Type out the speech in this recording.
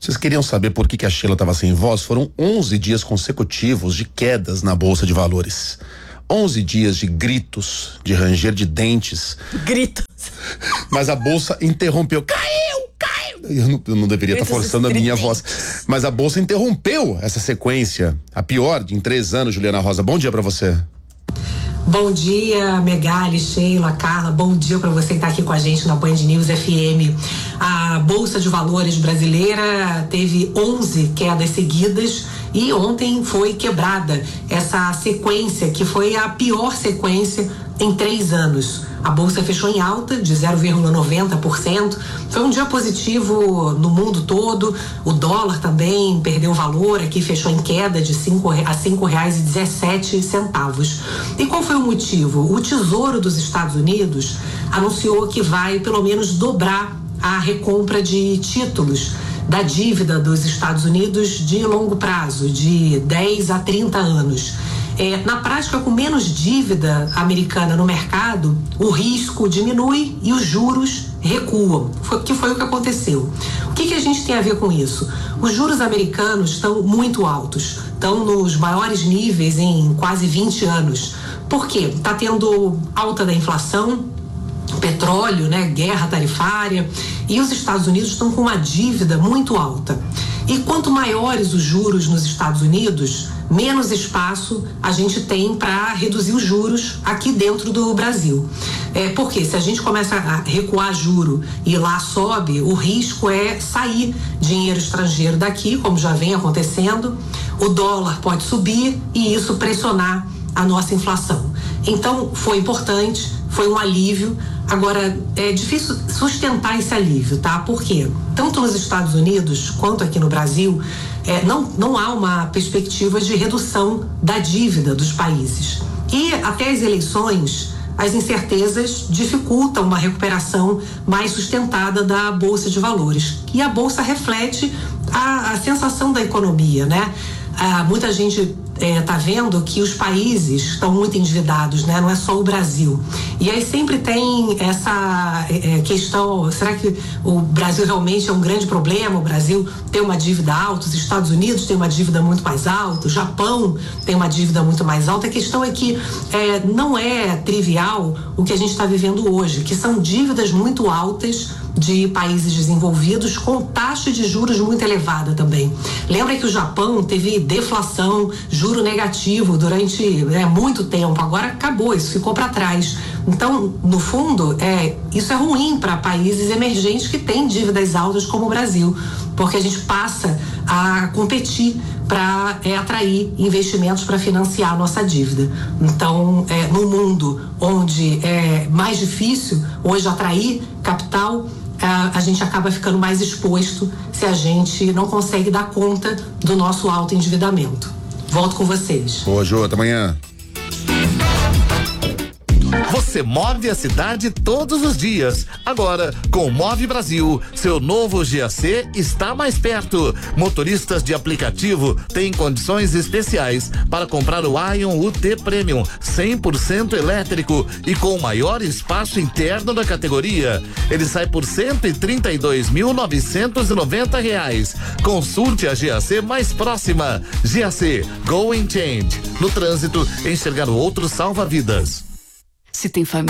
Vocês queriam saber por que a Sheila estava sem voz? Foram 11 dias consecutivos de quedas na Bolsa de Valores. 11 dias de gritos, de ranger de dentes. Gritos. Mas a Bolsa interrompeu. Caiu! Eu não deveria estar forçando a minha voz. Mas a Bolsa interrompeu essa sequência. A pior em 3 anos, Juliana Rosa. Bom dia pra você. Bom dia, Megali, Sheila, Carla, bom dia para você que está aqui com a gente na Band News FM. A Bolsa de Valores brasileira teve 11 quedas seguidas e ontem foi quebrada essa sequência, que foi a pior sequência em 3 anos. A Bolsa fechou em alta de 0,90%. Foi um dia positivo no mundo todo. O dólar também perdeu valor, aqui fechou em queda de a R$5,17. E qual foi o motivo? O Tesouro dos Estados Unidos anunciou que vai pelo menos dobrar a recompra de títulos da dívida dos Estados Unidos de longo prazo, de 10 a 30 anos. Na prática, com menos dívida americana no mercado, o risco diminui e os juros recuam, que foi o que aconteceu. O que a gente tem a ver com isso? Os juros americanos estão muito altos, estão nos maiores níveis em quase 20 anos. Por quê? Está tendo alta da inflação, petróleo, guerra tarifária, e os Estados Unidos estão com uma dívida muito alta. E quanto maiores os juros nos Estados Unidos, menos espaço a gente tem para reduzir os juros aqui dentro do Brasil. Porque se a gente começa a recuar juro e lá sobe, o risco é sair dinheiro estrangeiro daqui, como já vem acontecendo, o dólar pode subir e isso pressionar a nossa inflação. Então, foi importante, foi um alívio. Agora, é difícil sustentar esse alívio, tá? Por quê? Tanto nos Estados Unidos quanto aqui no Brasil, não há uma perspectiva de redução da dívida dos países. E até as eleições, as incertezas dificultam uma recuperação mais sustentada da Bolsa de Valores. E a Bolsa reflete a sensação da economia, né? Muita gente está vendo que os países estão muito endividados, né? Não é só o Brasil. E aí sempre tem essa questão, será que o Brasil realmente é um grande problema? O Brasil tem uma dívida alta, os Estados Unidos tem uma dívida muito mais alta, o Japão tem uma dívida muito mais alta. A questão é que não é trivial o que a gente está vivendo hoje, que são dívidas muito altas de países desenvolvidos com taxa de juros muito elevada também. Lembra que o Japão teve deflação, juro negativo durante muito tempo, agora acabou, isso ficou para trás. Então, no fundo, isso é ruim para países emergentes que têm dívidas altas como o Brasil, porque a gente passa a competir para atrair investimentos para financiar a nossa dívida. Então, no mundo onde é mais difícil hoje atrair capital, a gente acaba ficando mais exposto se a gente não consegue dar conta do nosso alto endividamento. Volto com vocês. Boa, Jô, até amanhã. Você move a cidade todos os dias. Agora, com o Move Brasil, seu novo GAC está mais perto. Motoristas de aplicativo têm condições especiais para comprar o Ion UT Premium 100% elétrico e com o maior espaço interno da categoria. Ele sai por R$132.990. Consulte a GAC mais próxima. GAC Go and Change. No trânsito, enxergar o outro salva vidas. Se tem família.